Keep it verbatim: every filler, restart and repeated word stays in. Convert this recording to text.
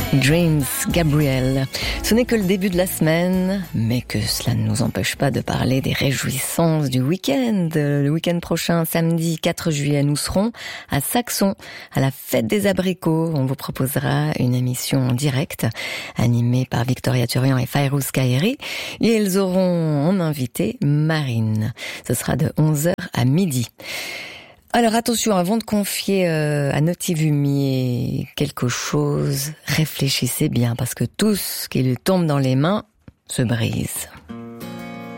Dreams, Gabriel. Ce n'est que le début de la semaine, mais que cela ne nous empêche pas de parler des réjouissances du week-end. Le week-end prochain, samedi quatre juillet, nous serons à Saxon, à la fête des abricots. On vous proposera une émission en direct, animée par Victoria Turian et Fairouz Kaheri. Et ils auront en invité Marine. Ce sera de onze heures à midi. Alors attention, avant de confier euh, à Notivumier quelque chose, réfléchissez bien, parce que tout ce qui lui tombe dans les mains se brise.